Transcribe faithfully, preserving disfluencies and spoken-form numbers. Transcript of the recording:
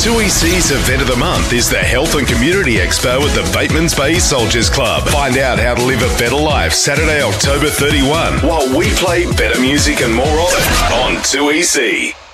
two E C's event of the month is the Health and Community Expo at the Batemans Bay Soldiers Club. Find out how to live a better life Saturday, October thirty-first, while we play better music and more of it on two E C.